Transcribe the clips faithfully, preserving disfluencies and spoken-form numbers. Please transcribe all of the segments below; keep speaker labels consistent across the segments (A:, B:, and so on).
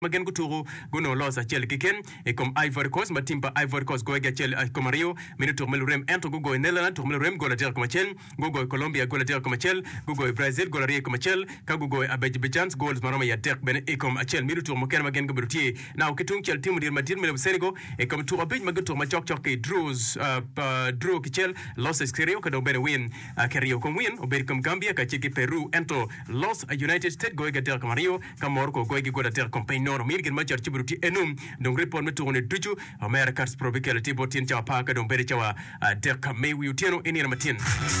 A: magen guturu gono losa chel kiken e comme Ivory Coast matimpa Ivory Coast go ga chel Comario minuto melurem ento go Netherlands to melurem go la der comme chel go Colombia go la der comme chel go Brazil go la rie comme chel ka go Azerbaijan go maroma ya der ben e comme chel minuto mo ken magen go bruti now kitung chel timu dir madin mel Senegal e comme tour abej maguto ma chok chok ke draws draw kichel loss exterior ka do ben win cario comme win o ber comme Gambia ka cheki Peru ento loss United States go ga der Comario ka Morocco go go la der comme no mir gen ma charti bruti enum donc report me tourne duju America probikel ti botin cha pa ka don bere cha de ka me wi uteno eni matin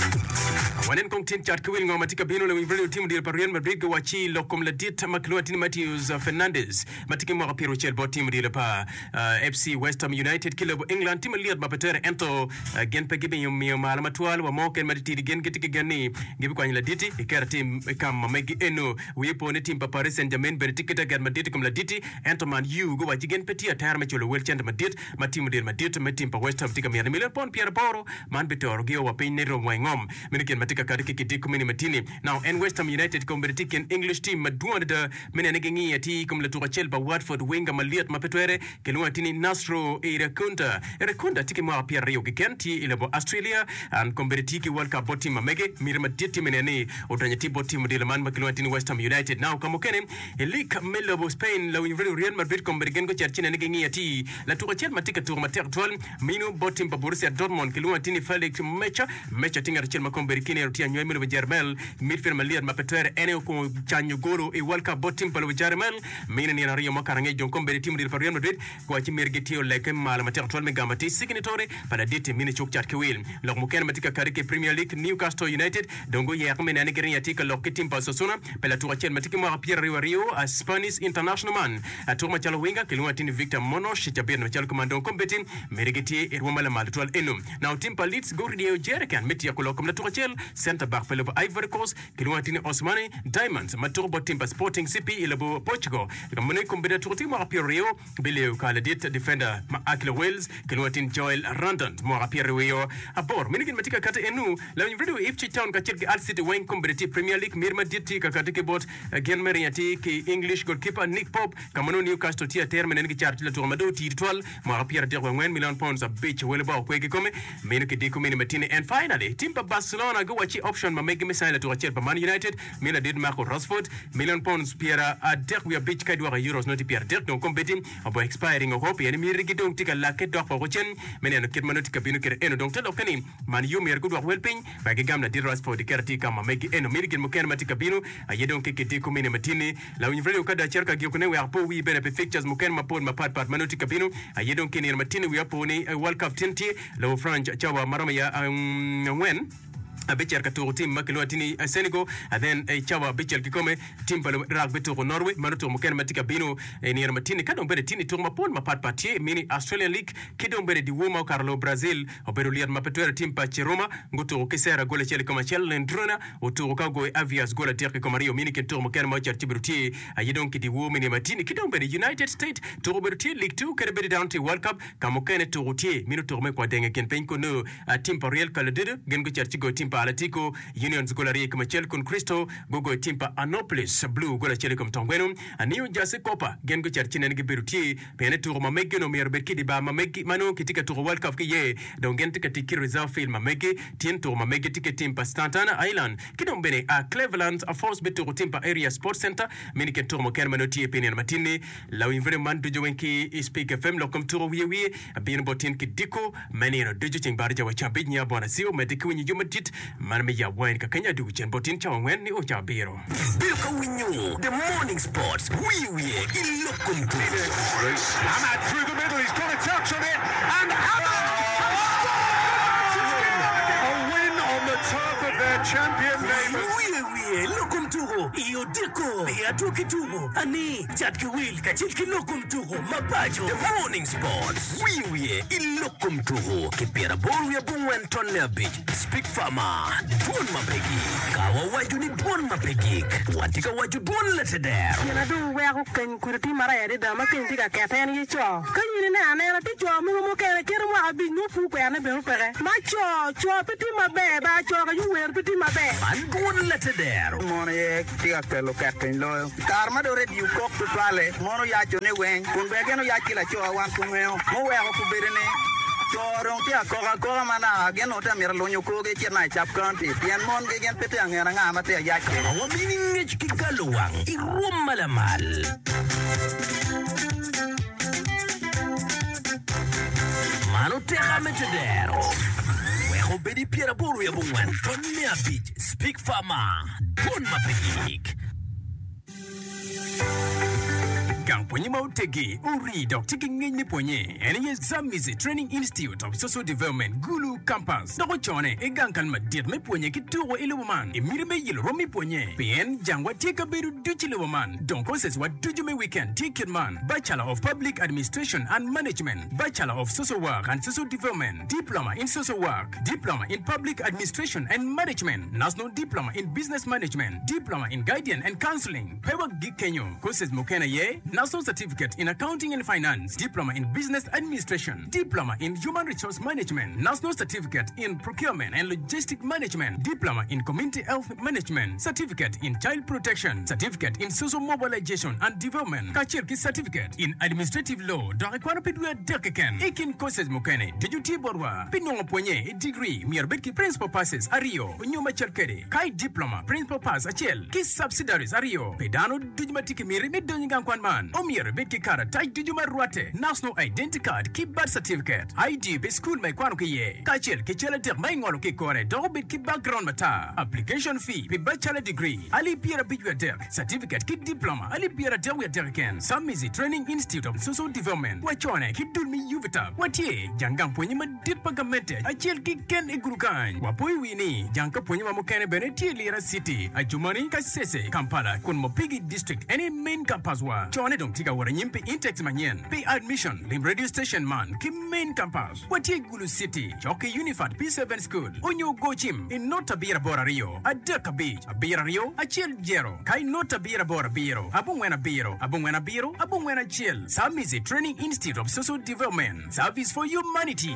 A: wanen kong tin chat kwil ngoma tika bino le video team dir par Real Madrid go wachi lokom la dit makluatin Matthews Fernandes matike mo rapiro chel bot team dir pa F C West Ham United club England team liat ba peter ento gen pe gibe yum mi mala matwal wa mo ken maditi gen getike ganni gibi kwany la diti e kar team kam megi eno wi pone team pa Paris Saint-Germain bere tiketa gan maditi kom la diti ento man you go wachi gen peti atar me cholo wel chand madit ma team dir madit me team pa West Ham tika mi miller pon Pierre Poro man betor gio wa pe nero ngom miniken matika kadike kiti kumini matini now en West Ham United kombertik en English team maduan de mena ngengi ati kom la tura chelba Watford winga maliat mapetwere kelua tini Nasro Irakonda Irakonda tiki mwa Pierre Rio kenti ilebo Australia and kombertiki World Cup bot team mege mirma titi menene odanya ti bot team de man makelua tini West Ham United now kamokene elik melabo Spain la Real Madrid kombergen go cherchina ngengi ati la tura chel matika tour mater twelve mino bot team pa Borussia Dortmund kelua tini Felix Mecha Mecha tinga chel makomberkini tia nyoy melo Jermel midfield maliat mapetere ene ko chanyo goro e World Cup bot team palo Jermel mina ni rio makarange jon kombe team dir Real Madrid ko ci mergetio leke mala mater tol me gamati signatory para dite mini chok chat kwil lok mo ken matika karike Premier League Newcastle United dongo yer me nane gren yatika lok team pa sosuna pela tour chen matika mo Pierre Rio Rio a Spanish international man a tour machalo winga kelwa tin Victor Monosh chabien machalo commando kombe team mergeti e roma la mal tol enum now team pa Leeds go rio Jerican metia ko lok na tour chen center back pelo Ivory Coast kilwatini Osmani Diamonds maturbo timba Sporting C P ilabo Portugal kamone kombina turti mo Pierre Rio bile kala dit defender ma Akle Wales kilwatini Joel Randon mo Pierre Rio abor minigin matika kata enu la video Ipswich Town ka chirki Al City Wayne kombina Premier League mirma dit ka kata ke bot again meriati ki English goalkeeper Nick Pope kamono Newcastle tia terme nengi charti la tourmado ti twelve mo Pierre de one million pounds a beach welba ko ke come menuke de komini matine and finally timba Barcelona go wachi option ma megi misala to chel pa Man United mila did Marco Rashford million pounds Pierre a dek we beach kai dwa euros not Pierre dek donc competing abo expiring of hope yani mi rigi donc tika la ke dok ko chen menen ket manoti kabinu ker eno donc telo kani Man U mer gudwa welping ba ge gamna did Rashford kerti kama megi eno mi rigi mo ken matika binu aye donc ke ti ko mine matini la univre ka da cherka gi ko ne we apo we bene fixtures mo ken ma pon ma pat pat manoti kabinu aye donc ken matini we apo ni World Cup twenty lo France chawa marama ya wen a becher ka to team makelo tini Senegal and then a chawa becher kikome team palo rugby to Norway manuto moken matika bino ni matini kadon bere tini to mapon mapat patie mini Australian League kidon bere di woma Carlo Brazil obero liat mapetwer team pa Roma ngoto kesera gole chele kama chel lendrona oto ka go Avias gola terke kama Rio mini kento moken ma cher tibruti ayedon kidi woma ni matini kidon bere United States to bere League two kede bere down to World Cup kama ken to rotier mino to me kwa denge ken penko no team pa Real Caldedo gen go cher tigo team Atletico Union Zgolari kama chel kun Cristo gogo timpa Anopolis Blue gola chele kom tongwenu a New Jersey Copa gen go cherchine ngi beruti pene tour ma megi no mer berkidi ba ma megi mano kitika tour World Cup kiye donc gen tika tiki reserve film ma megi tin tour ma megi tika timpa Santana Island kidom bene a Cleveland a force beto timpa Area Sports Center mini ken tour mo ken manoti pene matini la winvre man do jowenki speak F M lo kom tour wi wi bin botin ki diko mani no dojo ching barja wa chabinya bona sio mediku ni jumatit man me ya wine ka kanya du chen botin chawwen ni o cha biro
B: Bilka winyo the morning sports we we ilokum to
C: Ahmad through the middle, he's got a touch on it and Ahmad a win on the turf of their champion neighbours.
B: we we ilokum to iyo diko ya tukitugo ani chatki will ka chilki lokum to mapajo the morning sports we we ilokum to kipira boru ya bungwen tonne beach speak farmer don mapegi kawa waju ni don mapegi watika waju don leteder
D: yana do we ko kan kurti mara ya da makin diga ka tan yi cho kan yi ne ana ra ti cho mu mu ka kir mu abi nu fu ko yana be pere ma cho cho piti mabe ba cho ga yu wer piti mabe
B: man don leteder
E: Morning, tiga kelo katen lo karma do ready ko to pale mono ya jone wen kun be geno ya kila cho wan kumeo mo we ko berene Torong tia koka koka mana gen ota mira lonyo ko ge kina chap kanti pian mon ge gen pete angera nga mate ya ke
B: wa mining ki kalawang irum malamal mano terra metedero we ho bedi piera boru ya bungwan tonni a beach speak fama bon mapik
A: Gang ponye mautegi uri dok tiki ngenye ponye ene ye Zambezi Training Institute of Social Development Gulu Campus doko chone e gang kan madir me ponye ki turo iluman e mirime yil romi ponye pien jangwa tika beru duchi iluman don courses wa duju me weekend ticket man Bachelor of Public Administration and Management, Bachelor of Social Work and Social Development, Diploma in Social Work, Diploma in Public Administration and Management, National Diploma in Business Management, Diploma in Guidance and Counseling, Pewa Gikenyo, courses mokena ye National Certificate in Accounting and Finance, Diploma in Business Administration, Diploma in Human Resource Management, National Certificate in Procurement and Logistic Management, Diploma in Community Health Management, Certificate in Child Protection, Certificate in Social Mobilization and Development, Kachirki Certificate in Administrative Law, Dorekwana Pidwe Dekeken, Ekin Courses Mokene, Dejuti Borwa, Pinongo Ponye, Degree, Mirbetki Principal Passes, Ario, Nyuma Chelkere, Kai Diploma, Principal Pass, Achel, Kiss Subsidiaries, Ario, Pedano, Dijumatiki Miri, Midonigan Kwanman, Omier Betki Kara, Tai Dijuma Ruate, National Identity Card, Keep Birth Certificate, I D Be School Mai Kwanukiye, Kachel, Kichela Ter Maingolo Kikore, Dobit Ki Background Mata, Application Fee, Be Bachelor Degree, Ali Piera Bidwe Derk, Certificate, Ki Diploma, Ali Piera Derwe Derken, Samizi Training Institute of Social Development, Wachone, Ki Dulmi Yuvita, Watie, Jangang Ponyima Ditpagamente, Achel Ki Ken Igurukan, Wapoi Wini, Janka Ponyima Mokene Beneti Lira City, Ajumani Kasese, Kampala, Kun Mopigi District, any main campus wa, Chone Dong Tika Waranyimpi Intex Manyen, Pay Admission, Lim Radio Station Man, Ki main campus, Watie Gulu City, Choke Unified P seven School, Onyo Gochim, in Nota Bira Bora Rio, Adaka Beach, Abira Rio, Achel Jero, Kai Nota Bira Bora Biro, Abungwena Biro, Abungwena Biro, Abungwena Chill, Samizi Training Institute of Social Development, Service for Humanity.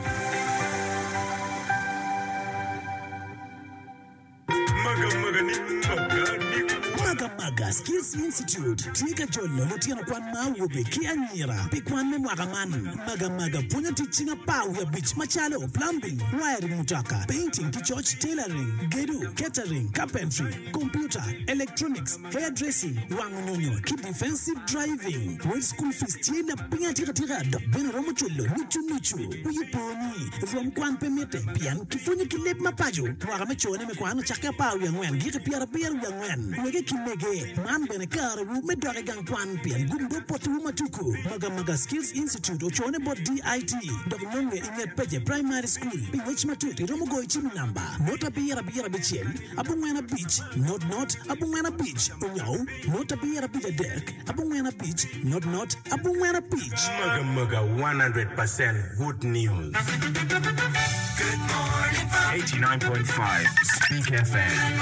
B: Maga Maga ni Maga ni Maga Maga Skills Institute Trika Jolo Lutiana Kwan Mawube Ki Anyira Pikwan me Mwagaman Maga Maga Punya teaching a power beach machalo plumbing wiring mutaka painting to church tailoring gedu catering carpentry computer electronics hairdressing wangunyo keep defensive driving with school fees tienda pinga tira tira da ben romo chulo nuchu nuchu uyiponi rom kwan pemete pian kifunyi kilep mapajo mwagame chone me kwan chaka power ngwen gika piara piara ngwen wege kimege man bene kar wu me dore gang kwan pian gumdo potu matuku Maga Maga Skills Institute ochone bot D I T dog nonge inge peje primary school pinwich matuti romo go ichim namba nota piara piara bichel abungwena beach not not abungwena beach unyo nota piara piara deck abungwena beach not not abungwena beach
F: Maga Maga one hundred percent good news.
B: Good morning
F: eighty-nine point five Speak F M.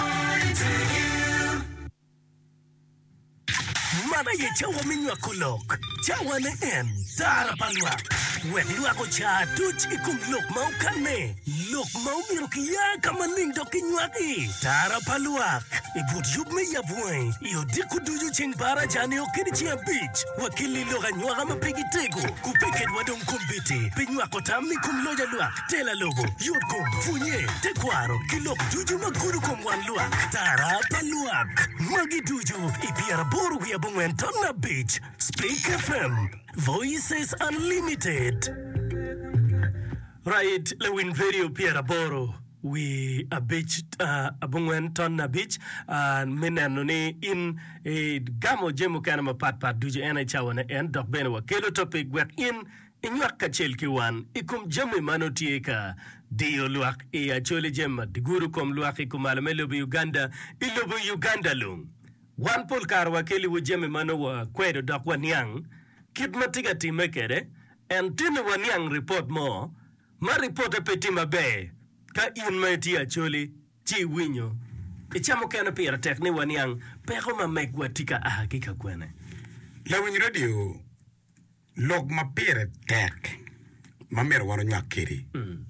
B: Mana ye chawa minywa kulok chawa ne en tara palwa wek luako cha tuch ikum lok mau kane lok mau miro kiya kama ning do kinywaki tara palwa ibut yub me yabwen iyo diku duju ching para jane o kini chia beach wakili loga nywa kama pegi tego kupeket wadong kumbiti pinywa kotami kum loja luak tela logo yod kum funye tekwaro kilok duju maguru kum wan luak tara palwa magi duju ipiara boru ya bongwen tonna beach Speak F M Voices Unlimited. Right, Lewin video Pierre Boro. We a beach, uh, abungwen tonna beach, and menanone in a gamo jemu kanama pat pat duju ena chawana en dok bene wa kelo topic wek in inyak kachel kiwan ikum jemu manotieka dio luak e achole jema diguru kom luak ikum alamelo bi Uganda ilobu Uganda lung. One pol karwa keli wujeme mano wa kwedo dok wanyang kit matiga time kere and tine wanyang report mo ma report peti mabe ka in meti acholi chi winyo ichamo kena pira tekni wanyang pero ma megwa tika ahakika kwene
F: Lewin radio log ma pira tek ma mero wano nyakiri mm.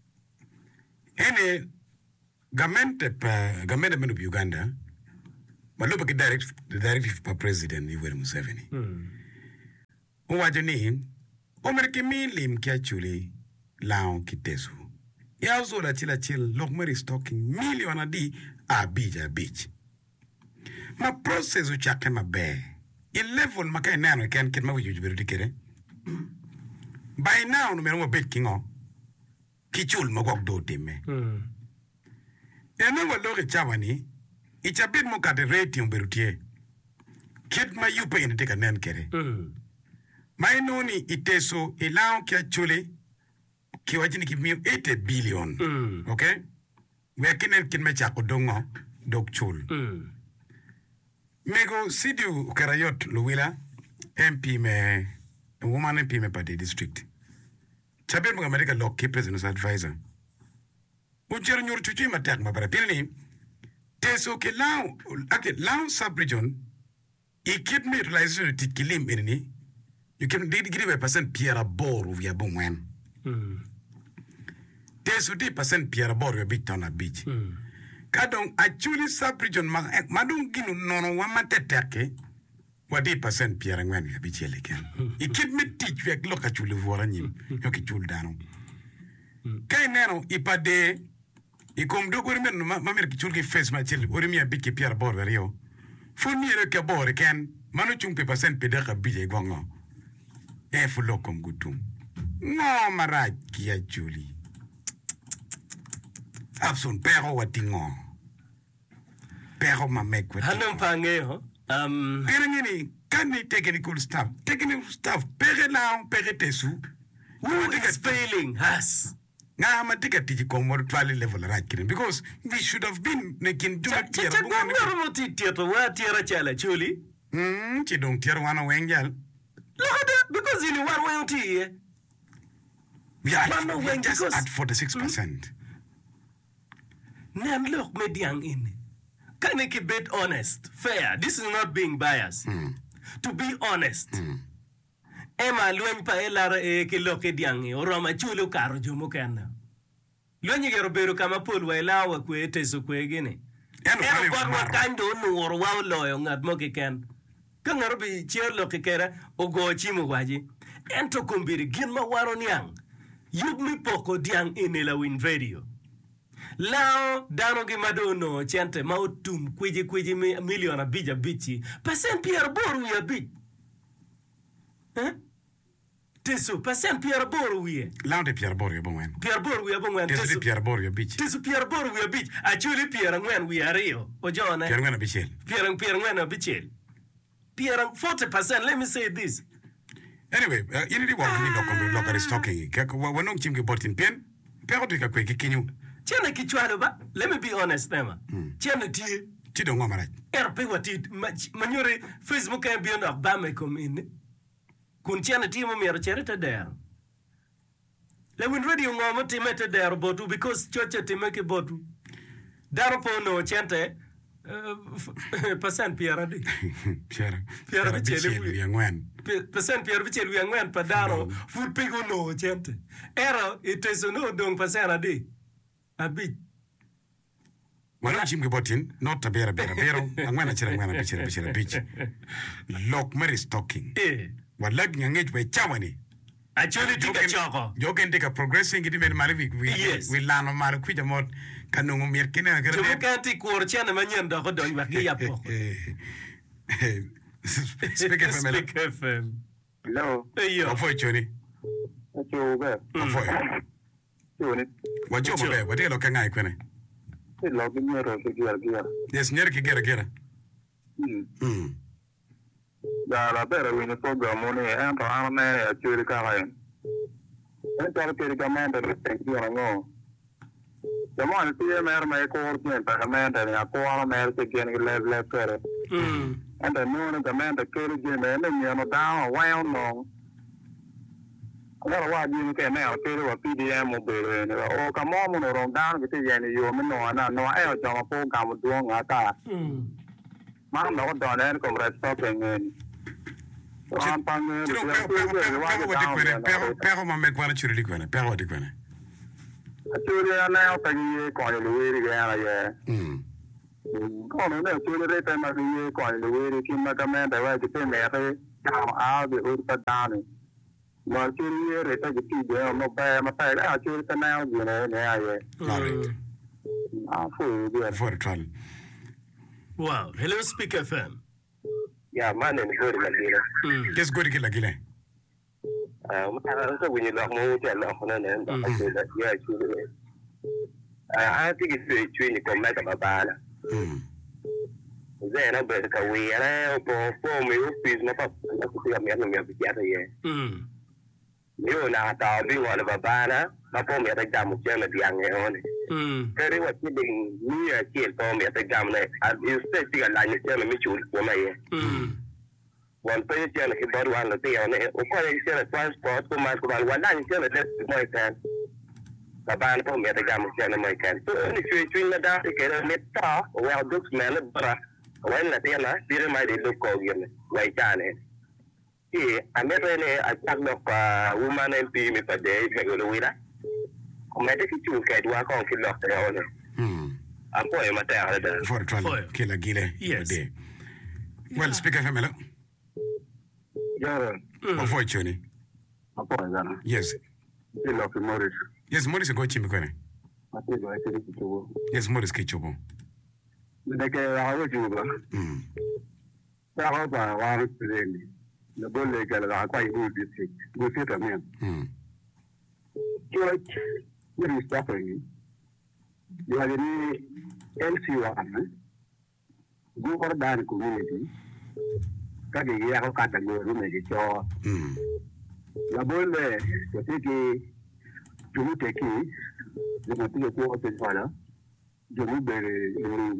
F: Ene gamente pa gamente menu Uganda Malupa ki direct the directive pa president Yoweri Museveni. Uwajo ni omerke mi lim kia chuli lao kitesu. Ya uzola chila chil lokmeri stocking million adi a beach a beach. Ma process uchake ma be. Il level ma kai nano ken kit ma wi jubiru dikere. By now no mero bet kingo. Kichul mo gok do timme. Ya nango loke chawani ichabit mo kate rating berutie. Kit ma yupe ina teka nen kere. Mai noni iteso ilao kia chule kiwajini kimiu eighty billion. Mm. Okay? Wekinen kin mecha kodongo dok chul. Mm. Mego sidiu karayot luwila M P me woman M P me party district. Chabit mga America law key president's advisor. Ujer nyur chuchi matak mabara pilni teso ke lao ake lao sub-region ikip me utilization titkilim inini you can give a percent Pierre Bor via Bungwen. There's fifty percent Pierre Bor via Big Town at Beach. Kadong actually sub-region madung ginu nono wamatetake wadi percent Pierre Ngwen via Beach Yeliken. He keep me teach via look at you live yoki chul dano. Kay nero ipade ikom do gurmen mamir ki chulki face ma chil urimi a big Pierre Bor verio. Funi reke bor ken manu chung percent pedaka bije gongo. E fulo kom gutum. No mara kia Julie. Absun pero watingo. Pero ma make with.
B: Hanum pangeho. Um.
F: Pero ngini kani technical staff. Technical staff pere now pere tesu.
B: Who is failing us?
F: Nga amatika tiji komor twali level right kidding because we should have been making do it here.
B: Chacha gomero moti tieto wa tiara chala Julie.
F: Hmm. Chidong tiara wana wengyal.
B: Look at that, because in one way or two,
F: we are, we are just at forty-six percent.
B: Now look, median in. Can I keep it honest, fair? This is not being biased. Mm. To be honest, Emma Luen Paella e Kiloke Diangi or Roma Chulo Caro Jumukana. Luani Gerobero Kamapul, Wela, Quete Suquegini. And what kind of no or wow lawyer at Mokican. Kangarobi Chierlo Kekera, Ogo Chimuwaji, and to Kumbiri Gilma Waron Yang. Yub mi poko diang inela win video. Lao dano gimadono chante mautum kwiji kwiji million a bija bichi. Pasen Pierre Boru ya bit. Huh? Tesu, pasen Pierre Boru ye.
F: Lao de Pierre Boru ya bongwen.
B: Pierre Boru ya bongwen.
F: Tesu Pierre Boru ya bichi.
B: Tesu Pierre Boru ya bichi. Actually Pierre Ngwen we are Rio. Ojona.
F: Pierre Ngwen a bichel.
B: Pierre Pierre Ngwen a bichel. Pierre forty percent, let me say this.
F: Anyway, uh, you need to walk in the local local stocking. We're not chimney botting pen. Pero to quick kinyu.
B: Chena kichwado ba. Let me be honest, Nema. Chena tie.
F: Chido ngomara.
B: Erpe watit manyore Facebook and beyond of Bame come in. Kun chena tie mo mero chereta there. Le win radio ngoma timete there botu because choche timeke botu. Daropo no chente. Percent Pierre di.
F: Pierre.
B: Pierre
F: Bichel we ngwen.
B: Percent Pierre Bichel we ngwen padaro food pigo no gente. Ero it is no dong percent adi. A bit.
F: Wala chimge botin not a bear bear bear ngwen achira ngwen bichel bichel bich. Lock Mary stocking.
B: Eh.
F: Wala ngenge we chawani.
B: Actually take a choco.
F: Joken take a progressing it in mali we
B: Yes.
F: we learn on mali kwija mod kanungu mirkine na
B: So we can't take war chana manyan do do wa ya po.
F: Speak F M.
B: Speak F M.
G: Hello.
B: Hey yo.
F: Afoi choni.
G: Acho be.
F: Afoi.
G: Choni.
F: Wajo mo be, wadi lo kanga ikwene.
G: Se lo que me ro se gira gira.
F: Yes, nyer ki gera gera.
G: Hmm.
F: Hmm.
G: Da la bera wini program mo ne en to an ne acho ri ka ha. En to ke ri ma da te ki ona ngo. Jamo an ti mer ma ko or ne ta ma da ya ko ala mer se gen ki le le pere.
B: Hmm.
G: En da no ne da ma da ke ri gen ne ne no da wa no. Ala wa di ke ne a ke ri wa P D M mo be ne o ka mo mo no ron da ke ti ye ni yo me no na no e o jo ko ga mo do nga ta.
B: Hmm.
G: Ma no do ne ko re stop en. Ran pang ne.
F: Pero pero pero wadi kwene, pero pero ma me kwana churi kwene, pero wadi kwene.
G: Acho ri na o ta ni ko ni lu ri ga na ye.
F: Hmm.
G: Kono ne chule re ta ma ye ko le we ki ma ka men da wa ti pe me re ta a de ur ta dani ma chule re ta ti de no ba ma pa a chule ta na o ne ne a ye
F: Right.
G: a fu de
F: For trial.
B: Wow. Hello, Speak F M.
G: ya ma ne ni hori ma gila
B: Mm.
F: Just go to kill again.
G: ah ma ta so ni lo mo te lo ko ne ne da ke da ya chule ah a ti ki se chule ni ko ma ka ba ba la
F: Hmm.
G: Zé nó về cái quỳ á, po po mấy út pin nó có nó cũng làm việc làm việc giá thì vậy.
B: Mm.
G: Nếu nào tao đi ngoài là bà ba đó, nó po mẹ tay cầm một chân là tiền nghe hơn.
B: Mm.
G: Cái đấy là cái định như là chỉ po mẹ tay cầm này, à instead chỉ là lại như chân là mấy chủ của mày.
B: Mm.
G: Còn tới chân là cái body one là tiền này, ở coi chân là transport của mà của bạn, quan lại chân là đất mày can. Bà ba nó po mẹ tay cầm một chân là mày can. Tôi nói chuyện chuyện là đó thì cái đó mệt to, well looks man là bra. Vậy là tiền là tiền mai để lúc coi game này, vậy cha này. Thì anh biết rồi này, anh chắc được woman em pê mình phải để mình gọi là đó. Không mấy cái chuyện cái đua con cái lọt theo này.
F: Hmm.
G: Anh có em mà theo là được.
F: For trial.
B: For-
F: Kill again.
B: Yes.
F: Well, speak F M. Hello.
G: Dạ rồi,
F: What for Johnny?
G: anh có em rồi.
F: Yes.
G: Cái lọt cái Morris,
F: Yes, Morris go chimbe kone.
G: anh biết rồi cái cái chỗ.
F: Yes, Morris kichobo.
G: Đây cái áo cái chỗ đó.
F: Hmm.
G: Sao họ bảo là cái gì? Nó bớt lấy cái là quay vui biết gì, vui biết là miệng.
F: Hmm.
G: George, what is happening? You are in L C one, go for the community. Các cái gì họ cắt được người mới cái cho.
F: Hmm.
G: La bolle, cái cái chúng tôi cái, chúng tôi cái của tôi phải đó. Chúng tôi về rồi.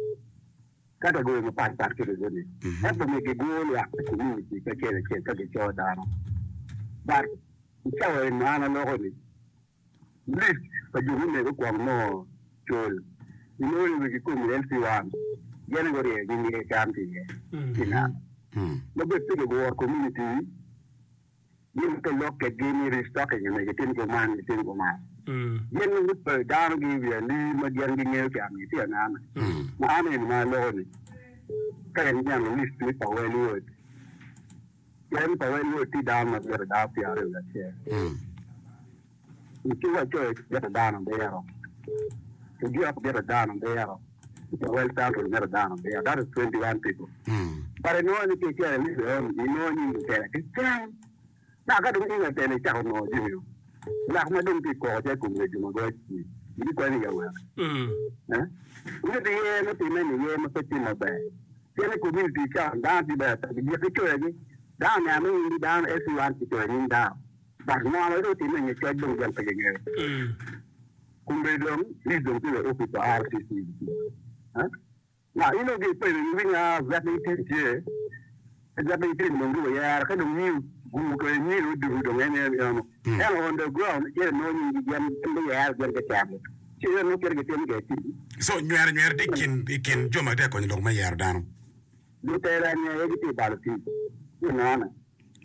G: Các cái người mà phát phát cái rồi này. Em phải cái goal là community cái cái cái cái cái cho đó. But sao em nói nó nó rồi. Please, but you will never come no Joel. You know we can come L C one. Yan go re ni ni kam ti. Ina.
F: Hmm.
G: No be ti go community. You can look at game restock and you make it in go man, it in go man.
B: Mm.
G: Yan ni pe down give you ni ma yan gi ne kam ti na.
F: Hmm.
G: Ma ni ma lo ni. Ka yan yan list ni pa we ni. Yan pa we ni ti down ma ga da pi are la che.
F: Hmm.
G: You see what you get down on there. You get up, get down on there. Well, down to get down on there. That is twenty-one people.
F: Hmm.
G: But I know any teacher, you know, you can get it. Now, I got to think that any child knows you. Now, I don't think I can go to you go anywhere.
B: Mm.
G: Eh? You get the year, not in many years, not in my bag. The community child down to that. You get the church down, I mean, down everyone to join down. But now I don't think you can do that again.
B: Mm.
G: Kumbedong, please don't do it up with the R C C. Huh? Now, you know, they pay living out that thing here. And that thing don't do it. Yeah, I kind of new. Who can you do the many and on the ground, you know, you can do the air, get the tablet. She don't look at it.
F: So nyar nyar dikin dikin joma de ko ndok ma yar dano.
G: You tell them, you about it. You know,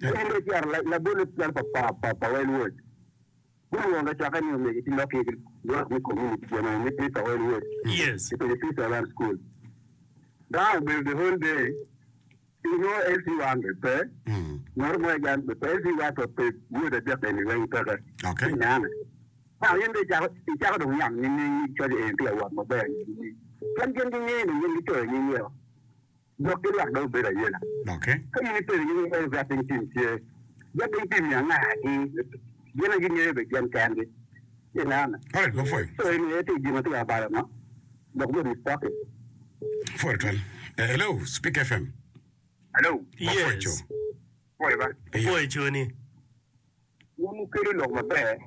G: la bullet pa pa pa well word. Who on the Japan you make it located work with community, you know, make it a well word.
B: Yes.
G: Because the people around school. Now build the whole day. You know, L C one repair.
F: Hmm.
G: Not more than the L C one to pay wood at the anyway.
F: Okay.
G: Now, in the Java, the Java of young, you try to enter one more bag. Come get in and you turn in here. Not the luck, no better, you know.
F: Okay.
G: Come in to you know that thing here. That thing, young, you're not getting every young candy. You know.
F: All right, go for it.
G: So, in the eighty, you know, about it, no? The wood is pocket.
F: For it, well. Uh, hello, Speak F M.
G: Hello.
F: What for it, Joe?
B: Yes.
G: Boy, man.
B: Boy, Johnny.
G: Yung kiri log mabe.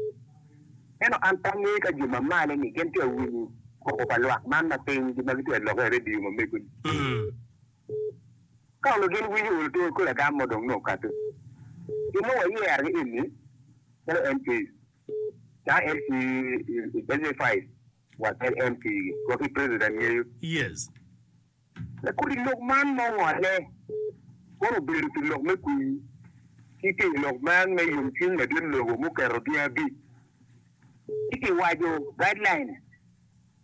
G: Eno antang ni ka juma male ni gente wini ko ko palwak man na ting di magito log re di mo me kun.
B: Mm.
G: Ka lo gen wini ul to ko la gam mo dong no ka tu. Di mo wa yer ni ini. Pero M P. Ta L C L five wa M P ko ki president ni.
B: Yes.
G: La ko di log man mo wa le. Ko ro biru ti log me ku. Kiki log man me yung chin na din logo mo kero dia bi. Iki wajo guideline.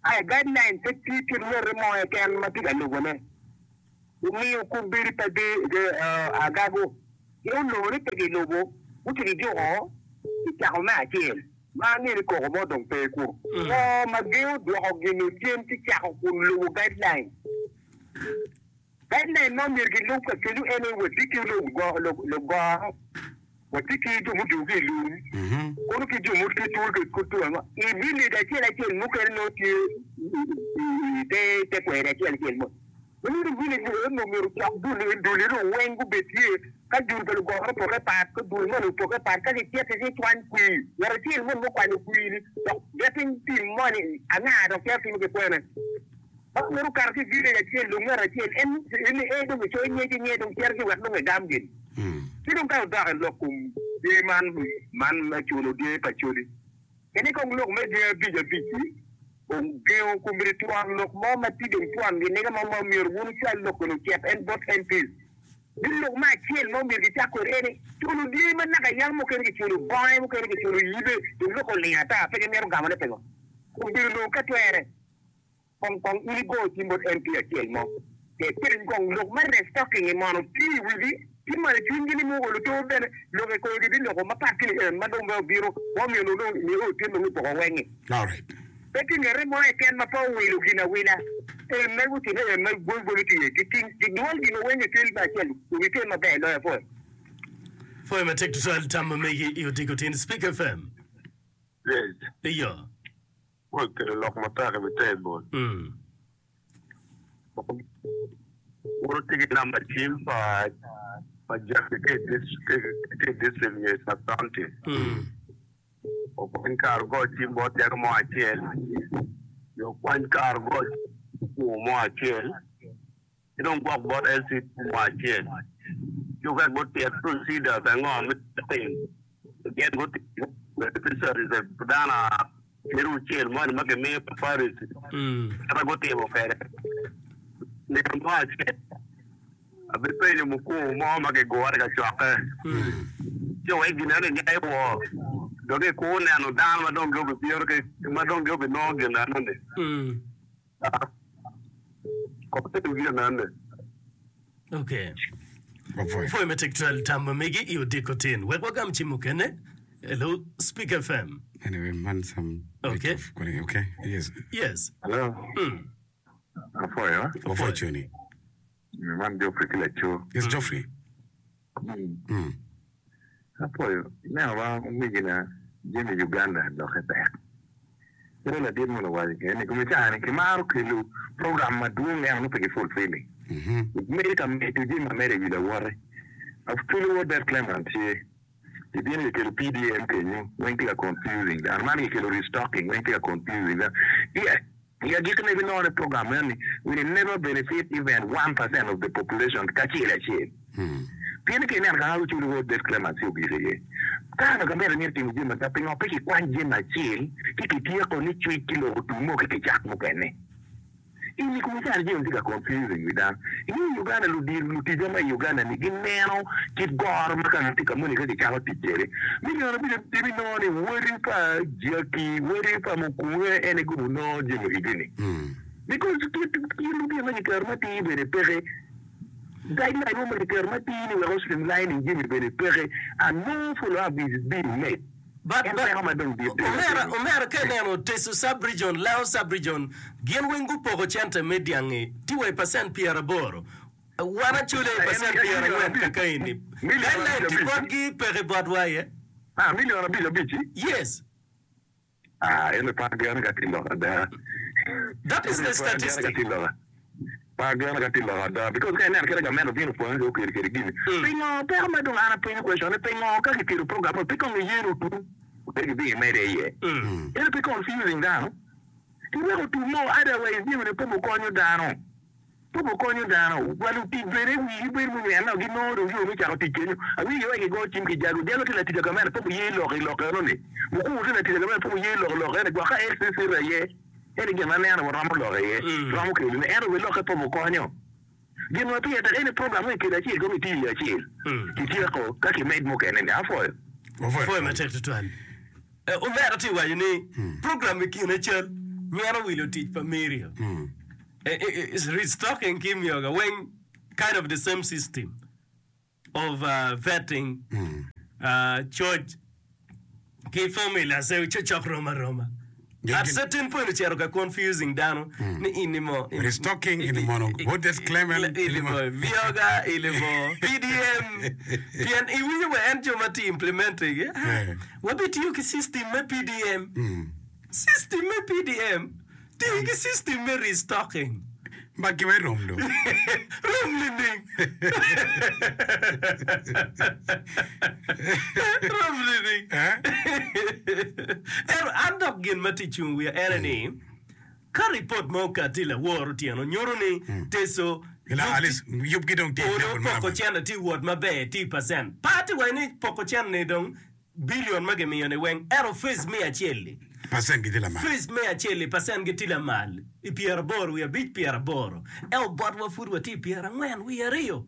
G: ai guideline te ti ti re mo e kan ma ti ga lo ne umi ku biri pa de agago yo lo ri te lo bo u ti di o ti ka ma ti ma ni ko mo dong pe ku o ma ge o do o ge ni tien ti ka ku lo guideline guideline no mi ge lo ka ke lu ene we ti ki lo go lo go wa ti ki ju mu ju ge lu mhm ko ki ju mu ti tu ke ku tu ma e bi ni da ti la ti mu ke no ti te te ko era ti al mo ni ni ni ni no mi ru ka du ni du ni ro wengu betie ka ju ke go ro to ke pa ko du no to ke pa ka ni ti te ti twan ku ya ro ti mo mo kwa ni ku ni to de tin ti mo ni ana do ke fi ke ko na ba mi ru ka ti vi le ti lo ngara ti en ni e do mi so ni ti ni do ti ar ki wa no me gam din ti dum ka da lo kum de man man ma chulo de pa chuli keni ko lo me de bi de bi on geo ko mi tuan lo mo ma ti de tuan ni ga mo mo mi ru ni cha lo ko ni chep en bot en pis bi lo ma chiel mo mi di ta ko rene chulo di man na ga yang mo ke ni chulo bai mo ke ni chulo yibe to lo ko le ata pe mi ru ga mo ne pe ko ko bi lo ka tuere kon kon ni go ti bot en pis chiel mo te pe ngong lo ma restocking e mo no ti wi ti ma chungi ni mo lo to bene lo ke ko di lo ko ma pa ki ma do mo biro mo mi lo ni o ti no mi to wengi
F: all right
G: peki ngere mo e ken ma pa wilu gina wila e me wuti ne me go go ti ti ti ti dual di no wengi tel ba kel wi tel ma ba lo e fo
B: fo ma tek to tam me io dico tin speak F M
G: yes
B: io
G: o ke lo ma ta ke te bo
B: mm
G: o ti ke na ma chim pa pa ja ke this ke this is na tante
B: mm
G: o kwan cargo chim bo te mo achiel yo kwan cargo ku mo achiel idong bo bo lc mo achiel yo ga go te procedure ta ngom te get go te service dana niru chiel mo ma ke me paris
B: mm
G: ta go te mo fere ne mo achiel abe pe ni mo ku mo ma ke go ar ga chaka
B: mm
G: yo e gina ne ngai wo doge ko ne no dan ma don go be pior ke ma don go be no ge na ne
B: mm
G: ko te tu ge na ne
B: okay
F: Avoid.
B: fo ma tek to tam me io dico tin we ko gam chimu kene hello speak F M
F: Anyway, man, some.
B: Okay.
F: Of, okay. Yes.
B: yes
G: hello
B: mm
G: afoy ha
F: Avoid Johnny.
G: mi man do friki la cho
F: Yes, Geoffrey. Mm.
G: afoy na wa mi gina jemi Uganda do khata pero la dir mo la wali ke ne kuma ta ne ke maru ke lu program ma du ne anu pe fulfilling
F: Mhm.
G: America me to jima mere ila wore after what that Clement here the being the P D M can you when they are confusing the money ke restocking when they are confusing yeah yeah you can even know the program and we will never benefit even one percent of the population kachira che
F: Mm.
G: tiene que ir a to what that Clement you be here kana kamera ni tingi jima ta pingo pe ki kwanje na chill ki ki tia ko ni chui kilo tu mo ke jak mo kene ini kumisari je ndika confusing with ini Uganda ludi ludi jama Uganda ni ginero kit gor maka tika muni ka dikawa tijere mimi ona bile tibi no ni wori pa jaki wori pa mukuwe ene gudu no je mo igini
F: Mm.
G: because kit kit ludi ma ni karmati bere pere guideline no ma karmati ni wa streamline ni je bere pere and no follow up is being made
B: but
G: And
B: but
G: I am don't be
B: Omera Omera keneno tesu sub-region lao sub-region gien wengu pogo chante mediangi tiwe percent piara boro wana chule percent piara wen kakaini gala tikongi pere bodwaye
G: ah million bila bichi
B: yes
G: ah ele paga na katilo da
B: that is the statistic
G: paga na katilo da because kai na kera gamero vino po ngo kiri kiri gini pingo pero ma dong ana pingo question pingo ka kiri program pingo ni yero tu Big be made a year. It'll be confusing down. You will do more otherwise, even if people call you down. People call you down. Well, you think very we will now give no review which are teaching you. I mean, you go to Jago, they're looking at the command, people yellow, local only. Who was in the command, people yellow, and go ahead, and ye. And again, a man of Ramolo, Ramco, and we look at people call you. You know, at any program, we can achieve, go to you, achieve. Titiako, Kaki made Mook and Alfoil.
B: fo ma tek to tan Omera ti wa ni program ki na chel
H: Nyara wilo teach pa Miriam.
F: Mm.
H: It's restocking Kim Yoga when kind of the same system of uh, vetting
F: Mm.
H: uh, church key formula say church Roma Roma.
F: Yeah,
H: At
F: you-
H: certain point it's are confusing down ni inimo.
F: Restocking in the mono. What does Clement?
H: Ilimo Vioga, Ilimo, P D M. Pian we were Anjomati implementing.
F: Yeah.
H: What did you system me P D M?
F: Mm.
H: System me P D M. Take system me restocking.
F: But give a room, though.
H: Room lending. Room lending. Er andok gin mati chungwe erani. Ka report mo ka tila war tiano nyoroni teso.
F: Ila Alice, you get on tape.
H: Oro poko chana ti word mabe ti percent. Party wani poko chana ne dong billion mage miyone weng ero face me acheli.
F: Percent get la man.
H: Face me acheli percent getila mal. I Pierre Boro we a bit Pierre Boro. El bot wa food wa ti Pierre ngwen we are Rio.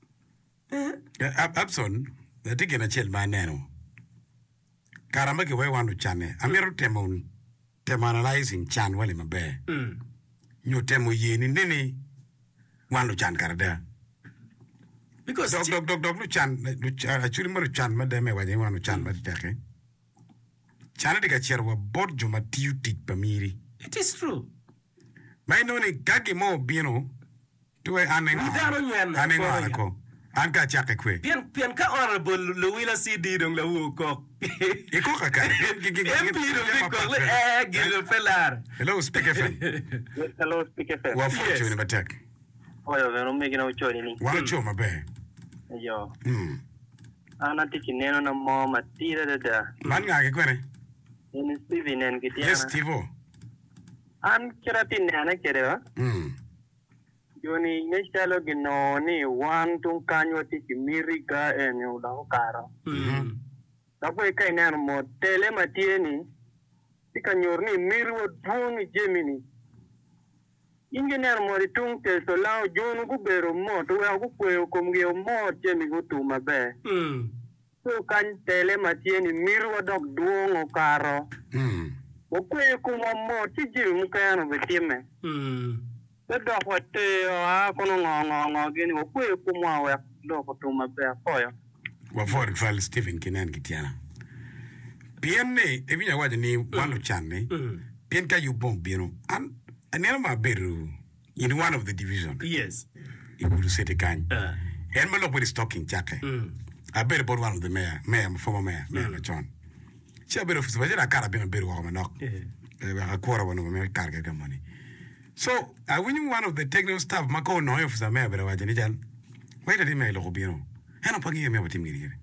F: Abson, the ticket a chill by Nano. Karamaki way one to chane. Amiro Temon, Temanalizing Chan while in a bear. You temo yin in Nini. One to Chan Carada.
H: Because
F: Dog, dog, dog, dog, Luchan, actually, Maruchan, Madame, when they want to Chan, but take Chanatica chair were bought Juma tiu tit pamiri.
H: it is true.
F: My noni gagi mo bino to a anning anning Anka Chakakwe.
H: Pian pian ka honorable Louisa C D dong la wuko.
F: Iko kaka.
H: M P dong ko le eh gil felar.
F: Hello, Speak F M.
G: Hello, Speak F M.
F: What for you in the attack?
G: Oyo, vero megi na uchori ni.
F: One show my bear.
G: Yo.
F: Hmm.
G: Ana tiki neno na mo matira da da.
F: Manga Gwen.
G: Ini Stevie nen kiti
F: Yes,
G: ana.
F: Tivo.
G: An kira tin nana kere wa.
F: Hmm.
G: Yoni neshalo gino ni wan tung kanyo tiki mirika eni ulang kara. Dapo ika ina mo tele matieni. Tika nyorni mirwo dungi jemini. Inginer mo tung te so lao jonu gubero mo to wa gukwe komge mo jemi gutuma be.
H: Hmm.
G: So kan tele matieni mirwo dog duongo karo.
F: Hmm.
G: Okwe kuma mo tiji mukayano betime.
H: Hmm.
G: Bedo hote a kono ngo ngo gini okwe kuma wa do kutuma be koyo.
F: Wa for file Stephen Kinan Kitiana. Pienne, if you want ni one chane. Pienta you bomb bino. And anema beru in one of the division.
H: Yes.
F: You will say the kind.
H: Uh.
F: Envelope is talking Jackie. I bet about one of the mayor, mayor, former mayor, Mayor John. She a bit of a carabin, a bit of a knock. A quarter of a carga money. So I win one of the technical staff, Mako no of the mayor, but I was why did he make a Lobino? And I'm packing him with him here.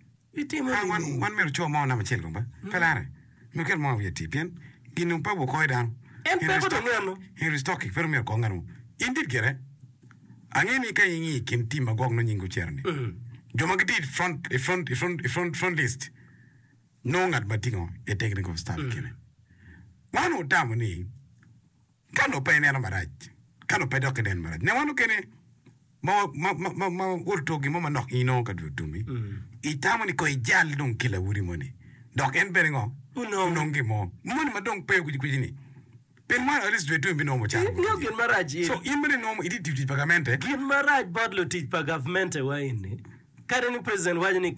F: One one mayor, two more number children, Pelare. Look at more of your tipian. Ginum Pabo Koi down.
H: And Pebo Tonano.
F: Here is talking for me a congano. Indeed, get it. Angeni kayi kim team a gong no nyingu cherni. Jomagati front a front a front a front front list. No at Matingo, a technical staff kene. One who damni cano pay an amarat. Cano pay dock and marat. No one kene. Ma ma ma ma ur togi mama knock ino kadu to me. Itamani ko jal don't kill a woody money. Doc and beringo. No, no, give more. Money ma don't pay with the Pen one at least we do be no much.
H: No gin maraj.
F: So imbe no it did pagamente.
H: Gin maraj bodlo teach pa government wa ini. Karen president wa ni